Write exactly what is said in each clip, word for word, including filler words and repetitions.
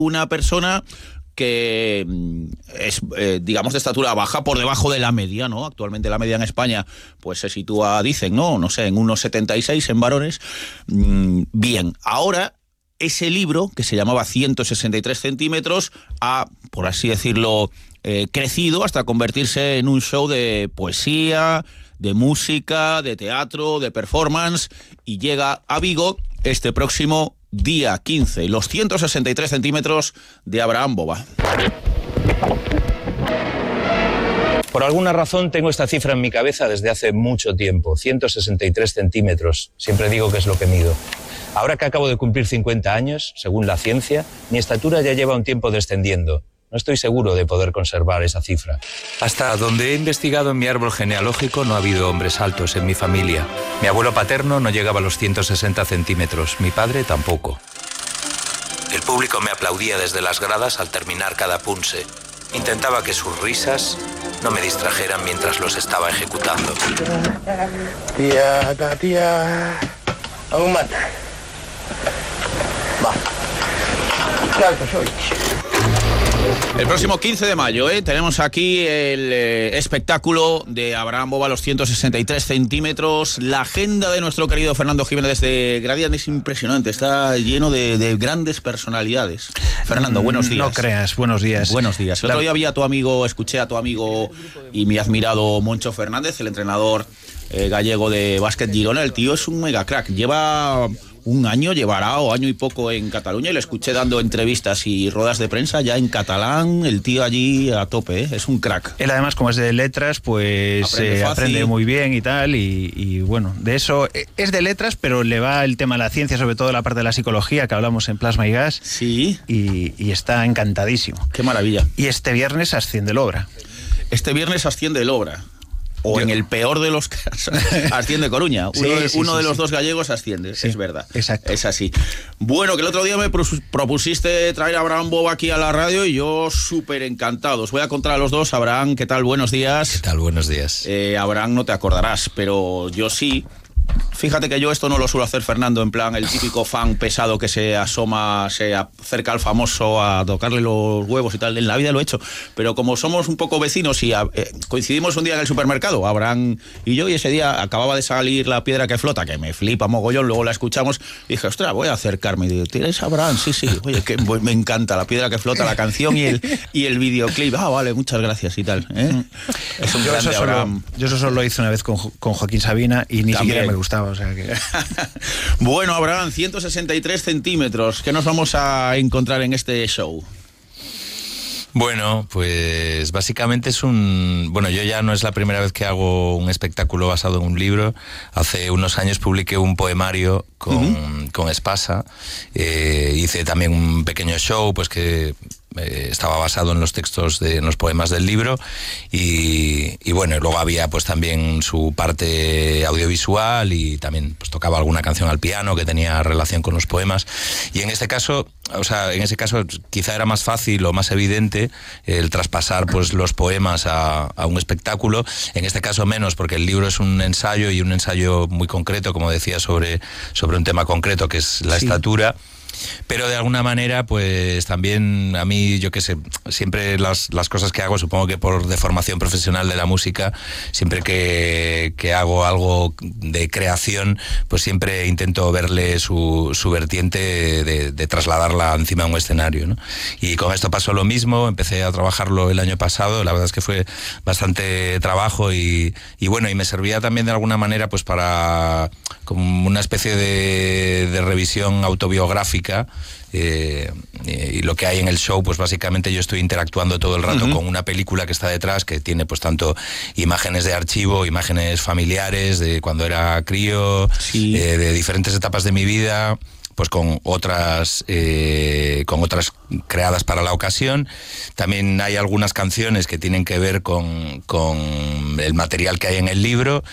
una persona que es, eh, digamos, de estatura baja, por debajo de la media, ¿no? Actualmente la media en España pues se sitúa, dicen, ¿no? No sé, en unos setenta y seis en varones. Mm, bien, ahora ese libro, que se llamaba ciento sesenta y tres centímetros, ha, por así decirlo, eh, crecido hasta convertirse en un show de poesía, de música, de teatro, de performance, y llega a Vigo este próximo día quince, los ciento sesenta y tres centímetros de Abraham Bova. Por alguna razón tengo esta cifra en mi cabeza desde hace mucho tiempo, ciento sesenta y tres centímetros, siempre digo que es lo que mido. Ahora que acabo de cumplir cincuenta años, según la ciencia, mi estatura ya lleva un tiempo descendiendo. No estoy seguro de poder conservar esa cifra. Hasta donde he investigado en mi árbol genealógico no ha habido hombres altos en mi familia. Mi abuelo paterno no llegaba a los ciento sesenta centímetros, mi padre tampoco. El público me aplaudía desde las gradas al terminar cada punse. Intentaba que sus risas no me distrajeran mientras los estaba ejecutando. Tía, tía, aún más. Va. Claro, soy. El próximo quince de mayo ¿eh? tenemos aquí el eh, espectáculo de Abraham Bova, los ciento sesenta y tres centímetros. La agenda de nuestro querido Fernando Jiménez de Gradian es impresionante, está lleno de, de grandes personalidades. Fernando, buenos días. No creas, buenos días. Buenos días. El otro día vi a tu amigo, escuché a tu amigo y mi admirado Moncho Fernández, el entrenador eh, gallego de básquet Girona. El tío es un mega crack, lleva un año, llevará o año y poco en Cataluña, y le escuché dando entrevistas y ruedas de prensa ya en catalán, el tío allí a tope, ¿eh? Es un crack. Él además, como es de letras, pues aprende, eh, aprende muy bien y tal, y, y bueno, de eso, es de letras, pero le va el tema de la ciencia, sobre todo la parte de la psicología que hablamos en Plasma y Gas. Sí. Y, y está encantadísimo. Qué maravilla. Y este viernes asciende el Obra. Este viernes asciende el Obra. O Yo. en el peor de los casos, asciende Coruña. Uno, sí, sí, uno sí, de los sí. dos gallegos asciende, sí, es verdad. Exacto. Es así. Bueno, que el otro día me propusiste traer a Abraham Bova aquí a la radio y yo súper encantado. Os voy a contar a los dos. Abraham, ¿qué tal? Buenos días. ¿Qué tal? Buenos días. Eh, Abraham, no te acordarás, pero yo sí. Fíjate que yo esto no lo suelo hacer, Fernando, en plan el típico fan pesado que se asoma, se acerca al famoso a tocarle los huevos y tal. En la vida lo he hecho, pero como somos un poco vecinos y a, eh, coincidimos un día en el supermercado, Abraham y yo, y ese día acababa de salir La piedra que flota, que me flipa mogollón, luego la escuchamos y dije, ostras, voy a acercarme. Y digo, ¿tienes Abraham? Sí, sí, oye, que me encanta La piedra que flota, la canción y el, y el videoclip. Ah, vale, muchas gracias y tal. ¿eh? Es un yo, grande, eso solo, Abraham. yo eso solo lo hice una vez con, con Joaquín Sabina y ni También. siquiera me gustaba, o sea que... Bueno, Abraham, ciento sesenta y tres centímetros. ¿Qué nos vamos a encontrar en este show? Bueno, pues básicamente es un... Bueno, yo ya no es la primera vez que hago un espectáculo basado en un libro. Hace unos años publiqué un poemario con, uh-huh. con Espasa. Eh, hice también un pequeño show, pues que... Eh, estaba basado en los textos de en los poemas del libro y, y bueno, luego había pues también su parte audiovisual y también pues tocaba alguna canción al piano que tenía relación con los poemas, y en este caso, o sea, en ese caso quizá era más fácil o más evidente el traspasar pues los poemas a, a un espectáculo. En este caso menos, porque el libro es un ensayo y un ensayo muy concreto, como decía, sobre, sobre un tema concreto que es la sí. estatura. Pero de alguna manera, pues también a mí, yo qué sé, siempre las, las cosas que hago, supongo que por deformación profesional de la música, siempre que, que hago algo de creación, pues siempre intento verle su, su vertiente de, de trasladarla encima de un escenario, ¿no? Y con esto pasó lo mismo, empecé a trabajarlo el año pasado, la verdad es que fue bastante trabajo y, y bueno, y me servía también de alguna manera pues para como una especie de, de revisión autobiográfica. Eh, y lo que hay en el show, pues básicamente yo estoy interactuando todo el rato uh-huh. con una película que está detrás, que tiene pues tanto imágenes de archivo, imágenes familiares de cuando era crío, sí. eh, de diferentes etapas de mi vida, pues con otras eh, con otras creadas para la ocasión. También hay algunas canciones que tienen que ver con, con el material que hay en el libro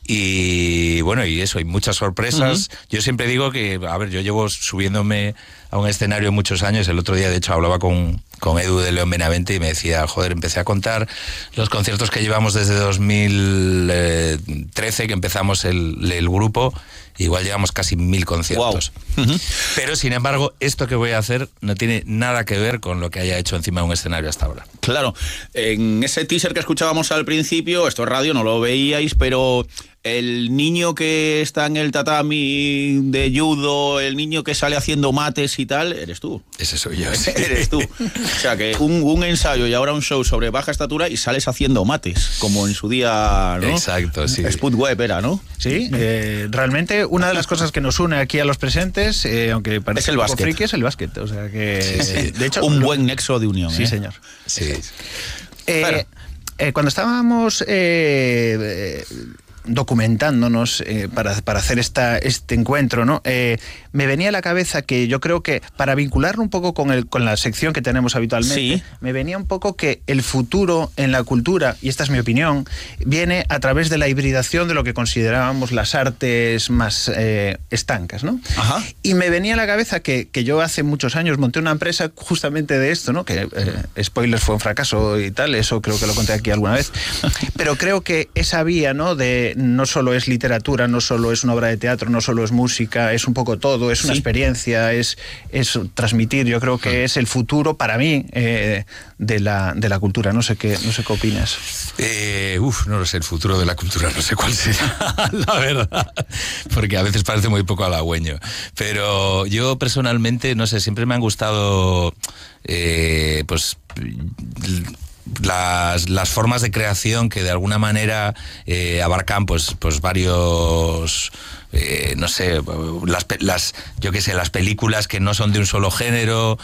y bueno, y eso, hay muchas sorpresas. Uh-huh. Yo siempre digo que, a ver, yo llevo subiéndome a un escenario muchos años. El otro día, de hecho, hablaba con, con Edu de León Benavente y me decía, joder, empecé a contar los conciertos que llevamos desde dos mil trece, que empezamos el, el grupo. Igual llevamos casi mil conciertos. Wow. Uh-huh. Pero, sin embargo, esto que voy a hacer no tiene nada que ver con lo que haya hecho encima de un escenario hasta ahora. Claro, en ese teaser que escuchábamos al principio, esto es radio, no lo veíais, pero el niño que está en el tatami de judo, el niño que sale haciendo mates y tal, eres tú. Ese soy yo. Sí. Eres tú. O sea, que un, un ensayo y ahora un show sobre baja estatura y sales haciendo mates, como en su día, ¿no? Exacto, sí. Sput Web era, ¿no? Sí, eh, realmente una de las cosas que nos une aquí a los presentes, eh, aunque parece es el un poco básquet. friki, es el básquet. O sea que, sí, sí. de hecho, un lo, buen nexo de unión. Sí, ¿eh? señor. Sí. Eh, Claro. eh, cuando estábamos eh, eh, documentándonos eh, para, para hacer esta, este encuentro, ¿no? Eh, me venía a la cabeza que yo creo que, para vincularlo un poco con, el, con la sección que tenemos habitualmente, sí. me venía un poco que el futuro en la cultura, y esta es mi opinión, viene a través de la hibridación de lo que considerábamos las artes más eh, estancas, ¿no? Ajá. Y me venía a la cabeza que, que yo hace muchos años monté una empresa justamente de esto, ¿no? Que, eh, spoilers, fue un fracaso y tal, eso creo que lo conté aquí alguna vez, pero creo que esa vía, ¿no? De no solo es literatura, no solo es una obra de teatro, no solo es música, es un poco todo, es una sí. experiencia, es, es transmitir, yo creo que sí. es el futuro para mí eh, de, la, de la cultura. No sé qué, no sé qué opinas. Eh, uf, no lo sé, el futuro de la cultura, no sé cuál será, la verdad, porque a veces parece muy poco halagüeño, pero yo personalmente, no sé, siempre me han gustado eh, pues Las, las formas de creación que de alguna manera eh, abarcan pues, pues varios, eh, no sé, las, las, yo qué sé, las películas que no son de un solo género,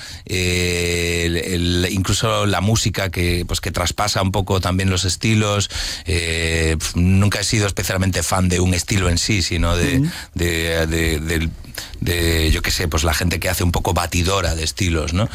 eh, el, el, incluso la música que, pues, que traspasa un poco también los estilos. Eh, nunca he sido especialmente fan de un estilo en sí, sino de, uh-huh. de, de, de, de, de, yo qué sé, pues la gente que hace un poco batidora de estilos, ¿no?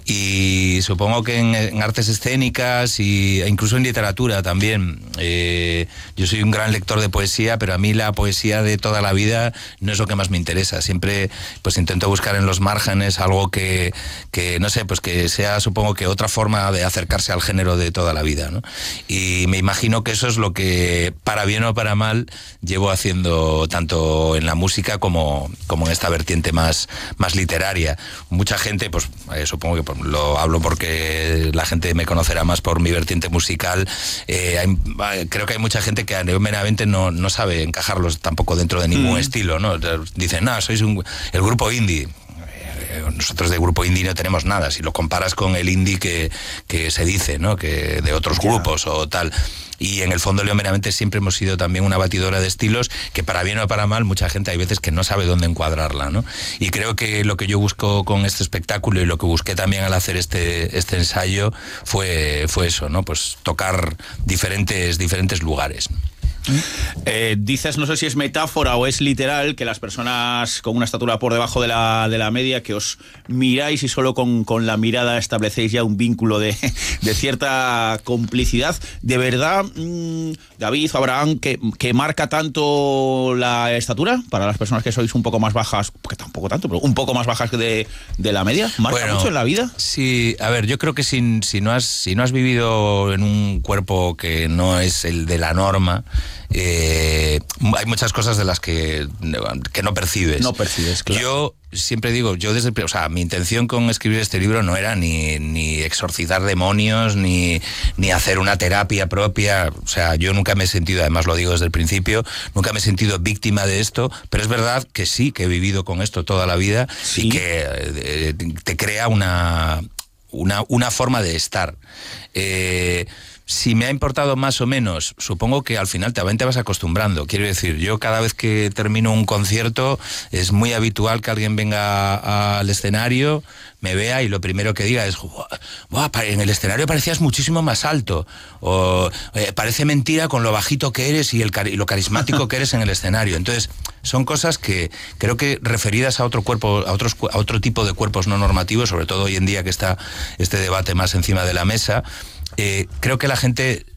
Y supongo que en, en artes escénicas y incluso en literatura también. Eh, yo soy un gran lector de poesía, pero a mí la poesía de toda la vida no es lo que más me interesa. Siempre pues intento buscar en los márgenes algo que, que no sé, pues que sea, supongo que otra forma de acercarse al género de toda la vida, ¿no? Y me imagino que eso es lo que, para bien o para mal, llevo haciendo tanto en la música como, como en esta vertiente más, más literaria. Mucha gente, pues eh, supongo que pues, lo hablo porque la gente me conocerá más por mi vertiente musical. Eh, hay, creo que hay mucha gente que a León Benavente no, no sabe encajarlos tampoco dentro de ningún mm. estilo, ¿no? Dicen, no, sois un, el grupo indie. Nosotros de grupo indie no tenemos nada. Si lo comparas con el indie que, que se dice, ¿no? Que de otros yeah. grupos o tal. Y en el fondo León Benavente siempre hemos sido también una batidora de estilos que, para bien o para mal, mucha gente hay veces que no sabe dónde encuadrarla, ¿no? Y creo que lo que yo busco con este espectáculo y lo que busqué también al hacer este, este ensayo fue, fue eso, ¿no? Pues tocar diferentes, diferentes lugares. Eh, dices, no sé si es metáfora o es literal, que las personas con una estatura por debajo de la, de la media, que os miráis y solo con, con la mirada establecéis ya un vínculo de, de cierta complicidad. ¿De verdad, mmm, David o Abraham, que, que marca tanto la estatura para las personas que sois un poco más bajas, porque tampoco tanto, pero un poco más bajas que de, de la media? ¿Marca bueno, mucho en la vida? Sí, a ver, yo creo que si, si, no has, si no has vivido en un cuerpo que no es el de la norma, Eh, hay muchas cosas de las que, que no percibes. No percibes, claro. Yo siempre digo, yo desde, o sea, mi intención con escribir este libro no era ni, ni exorcizar demonios, ni, ni hacer una terapia propia. O sea, yo nunca me he sentido, además lo digo desde el principio, nunca me he sentido víctima de esto, pero es verdad que sí, que he vivido con esto toda la vida, ¿sí? Y que eh, te crea una, una, una forma de estar. Eh... Si me ha importado más o menos, supongo que al final también te vas acostumbrando. Quiero decir, yo cada vez que termino un concierto es muy habitual que alguien venga a, al escenario, me vea y lo primero que diga es: ¡buah, en el escenario parecías muchísimo más alto! O eh, parece mentira con lo bajito que eres y, el, y lo carismático que eres en el escenario. Entonces, son cosas que creo que referidas a otro cuerpo, a otros a otro tipo de cuerpos no normativos, sobre todo hoy en día que está este debate más encima de la mesa. Eh, creo que la gente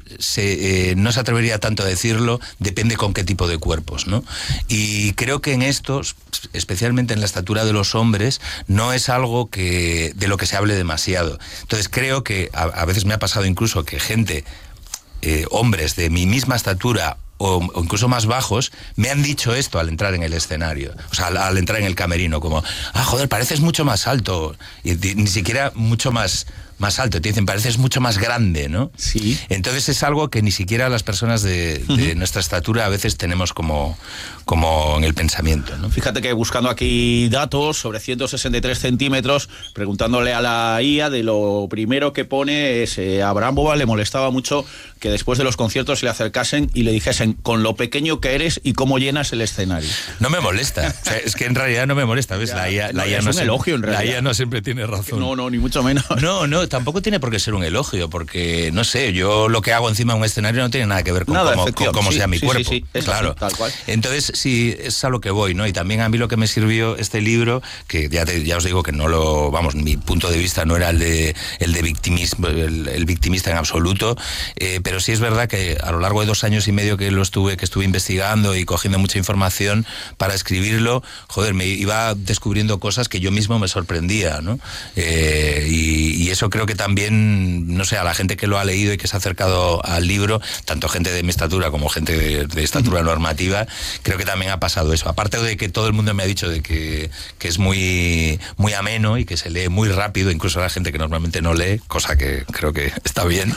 se, eh, no se atrevería tanto a decirlo, depende con qué tipo de cuerpos, ¿no? Y creo que en estos, especialmente en la estatura de los hombres, no es algo que de lo que se hable demasiado. Entonces creo que a, a veces me ha pasado incluso que gente, eh, hombres de mi misma estatura o, o incluso más bajos, me han dicho esto al entrar en el escenario, o sea, al, al entrar en el camerino, como, ah, joder, pareces mucho más alto, y, y, ni siquiera mucho más... más alto, te dicen, pareces mucho más grande, ¿no? Sí. Entonces es algo que ni siquiera las personas de, de uh-huh. nuestra estatura a veces tenemos como, como en el pensamiento, ¿no? Fíjate que buscando aquí datos sobre ciento sesenta y tres centímetros, preguntándole a la I A, de lo primero que pone es, eh, a Abraham Boba le molestaba mucho que después de los conciertos se le acercasen y le dijesen con lo pequeño que eres y cómo llenas el escenario. No me molesta, o sea, es que en realidad no me molesta, ¿ves? Ya, la I A, la no, I A es no un siempre, elogio, en realidad. La I A no siempre tiene razón. No, no, ni mucho menos. No, no, tampoco tiene por qué ser un elogio, porque, no sé, yo lo que hago encima de un escenario no tiene nada que ver con nada, cómo, con cómo sí, sea mi sí, cuerpo. Sí, sí, claro. Así, tal cual. Entonces, sí, es a lo que voy, ¿no? Y también a mí lo que me sirvió este libro, que ya, te, ya os digo que no lo, vamos, mi punto de vista no era el de, el de victimismo, el, el victimista en absoluto, eh, pero sí es verdad que a lo largo de dos años y medio que lo estuve, que estuve investigando y cogiendo mucha información para escribirlo, joder, me iba descubriendo cosas que yo mismo me sorprendía, ¿no? Eh, y, y eso creo que también, no sé, a la gente que lo ha leído y que se ha acercado al libro, tanto gente de mi estatura como gente de, de estatura normativa, creo que también ha pasado eso. Aparte de que todo el mundo me ha dicho de que, que es muy, muy ameno y que se lee muy rápido, incluso a la gente que normalmente no lee, cosa que creo que está bien,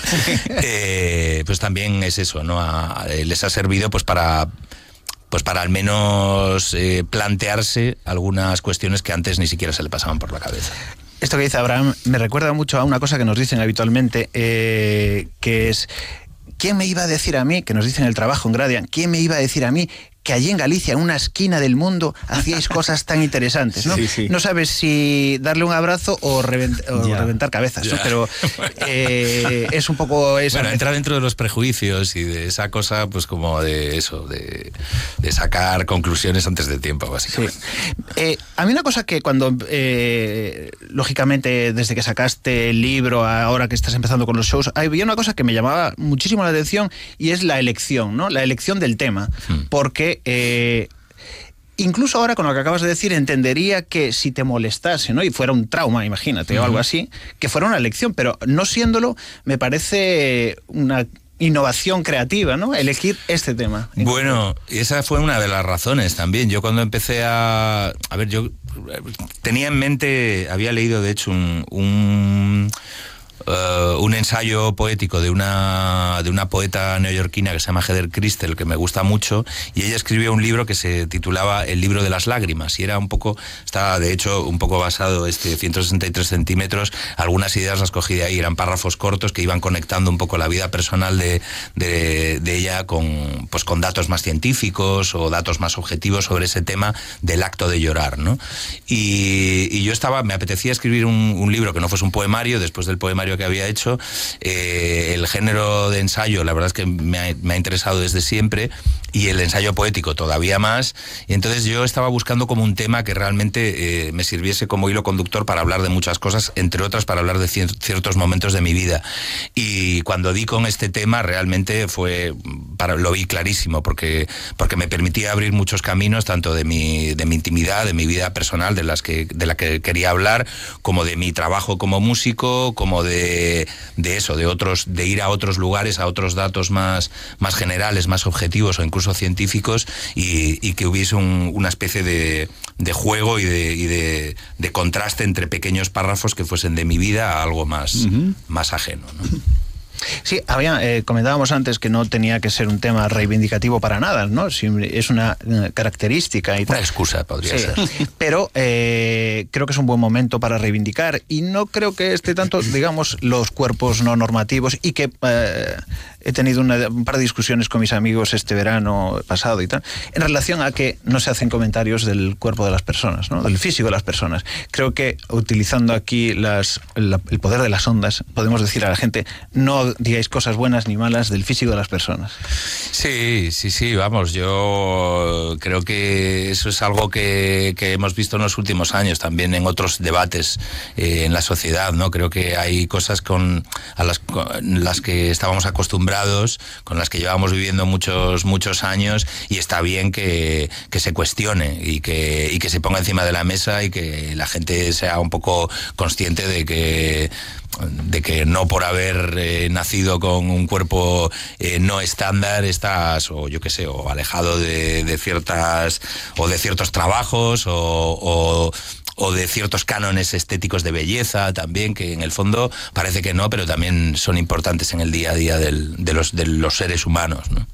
eh, pues también es eso, ¿no? A, a, les ha servido pues para... pues para al menos eh, plantearse algunas cuestiones que antes ni siquiera se le pasaban por la cabeza. Esto que dice Abraham me recuerda mucho a una cosa que nos dicen habitualmente, eh, que es, ¿quién me iba a decir a mí, que nos dicen en el trabajo en Gradian, quién me iba a decir a mí que allí en Galicia, en una esquina del mundo, hacíais cosas tan interesantes, ¿no? Sí, sí. No sabes si darle un abrazo o, revent o ya, reventar cabezas, ya. ¿no? Pero eh, es un poco eso. Bueno, entra dentro de los prejuicios y de esa cosa, pues como de eso, de, de sacar conclusiones antes de tiempo, básicamente. Sí. Eh, a mí una cosa que cuando, eh, lógicamente, desde que sacaste el libro, ahora que estás empezando con los shows, había una cosa que me llamaba muchísimo la atención y es la elección, ¿no? La elección del tema, hmm. porque Eh, incluso ahora con lo que acabas de decir entendería que si te molestase, ¿no? Y fuera un trauma, imagínate, uh-huh. o algo así, que fuera una lección, pero no siéndolo me parece una innovación creativa, ¿no? Elegir este tema. Bueno, esa fue una de las razones también. Yo cuando empecé a... A ver, yo tenía en mente, había leído de hecho un... un Uh, un ensayo poético de una de una poeta neoyorquina que se llama Heather Christel, que me gusta mucho, y ella escribió un libro que se titulaba El libro de las lágrimas, y era un poco, estaba de hecho un poco basado, este ciento sesenta y tres centímetros, algunas ideas las cogí de ahí, eran párrafos cortos que iban conectando un poco la vida personal de, de, de ella con, pues con datos más científicos o datos más objetivos sobre ese tema del acto de llorar, ¿no? Y, y yo estaba, me apetecía escribir un, un libro que no fuese un poemario, después del poemario que había hecho, eh, el género de ensayo la verdad es que me ha, me ha interesado desde siempre, y el ensayo poético todavía más, y entonces yo estaba buscando como un tema que realmente eh, me sirviese como hilo conductor para hablar de muchas cosas, entre otras para hablar de cier- ciertos momentos de mi vida, y cuando di con este tema realmente fue, para, lo vi clarísimo, porque, porque me permitía abrir muchos caminos, tanto de mi, de mi intimidad, de mi vida personal, de, las que, de la que quería hablar, como de mi trabajo como músico, como de De, de eso, de otros, de ir a otros lugares, a otros datos más, más generales, más objetivos o incluso científicos, y, y que hubiese un, una especie de, de juego y, de, y de, de contraste entre pequeños párrafos que fuesen de mi vida a algo más, uh-huh. más ajeno, ¿no? Sí, había, eh, comentábamos antes que no tenía que ser un tema reivindicativo para nada, ¿no? Es una uh, característica. Y una excusa podría sí. ser. Pero eh, creo que es un buen momento para reivindicar, y no creo que esté tanto, digamos, los cuerpos no normativos, y que eh, he tenido una, un par de discusiones con mis amigos este verano pasado y tal, en relación a que no se hacen comentarios del cuerpo de las personas, ¿no? Del físico de las personas. Creo que utilizando aquí las, la, el poder de las ondas, podemos decir a la gente, no digáis cosas buenas ni malas del físico de las personas. Sí, sí, sí, vamos, yo creo que eso es algo que, que hemos visto en los últimos años, también en otros debates eh, en la sociedad, ¿no? Creo que hay cosas con, a las, con las que estábamos acostumbrados acostumbrados, con las que llevamos viviendo muchos, muchos años, y está bien que, que se cuestione y que, y que se ponga encima de la mesa y que la gente sea un poco consciente de que de que no por haber eh, nacido con un cuerpo eh, no estándar estás, o yo qué sé, o alejado de, de ciertas o de ciertos trabajos o, o o de ciertos cánones estéticos de belleza también, que en el fondo parece que no, pero también son importantes en el día a día del, de, los, de los seres humanos, ¿no?